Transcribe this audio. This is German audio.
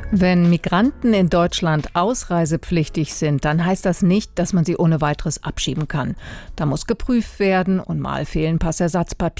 Wenn Migranten in Deutschland ausreisepflichtig sind, dann heißt das nicht, dass man sie ohne weiteres abschieben kann. Da muss geprüft werden und mal fehlen Passersatzpapiere.